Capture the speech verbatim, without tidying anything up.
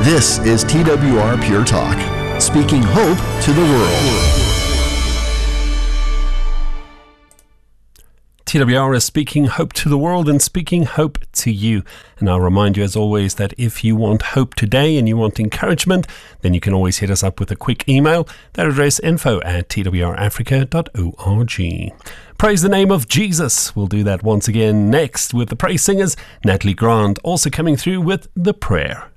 This is T W R Pure Talk, speaking hope to the world. T W R is speaking hope to the world and speaking hope to you. And I'll remind you as always that if you want hope today and you want encouragement, then you can always hit us up with a quick email. That address info at t w r africa dot org. Praise the name of Jesus. We'll do that once again next with the praise singers. Natalie Grant also coming through with the prayer.